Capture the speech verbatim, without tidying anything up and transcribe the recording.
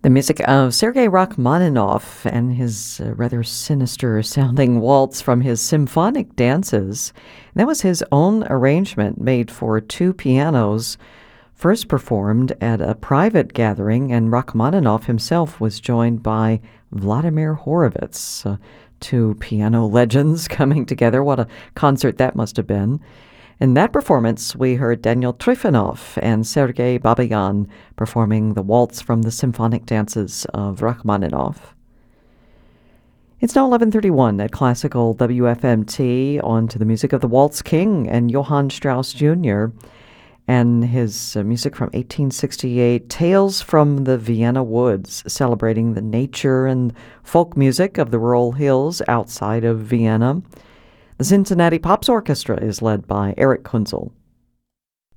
The music of Sergei Rachmaninoff and his uh, rather sinister-sounding waltz from his symphonic dances. That was his own arrangement made for two pianos, first performed at a private gathering, and Rachmaninoff himself was joined by Vladimir Horowitz, uh, two piano legends coming together. What a concert that must have been. In that performance, we heard Daniel Trifonov and Sergei Babayan performing the waltz from the symphonic dances of Rachmaninoff. It's now eleven thirty-one at Classical W F M T, on to the music of the Waltz King and Johann Strauss Junior and his uh, music from eighteen sixty-eight, Tales from the Vienna Woods, celebrating the nature and folk music of the rural hills outside of Vienna. The Cincinnati Pops Orchestra is led by Eric Kunzel.